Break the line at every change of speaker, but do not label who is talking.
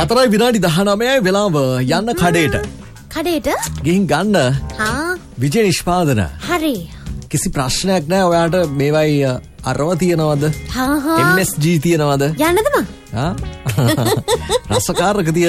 4:19 වෙලාව යන්න කඩේට.
කඩේට?
ගිහින් ගන්න.
හා.
විජය නිෂ්පාදන.
හරි.
කිසි ප්‍රශ්නයක් නැහැ. ඔයාට මේවයි අරව තියනවද?
හා හා.
MSG තියනවද?
යන්නද මං?
හා? රසකාරක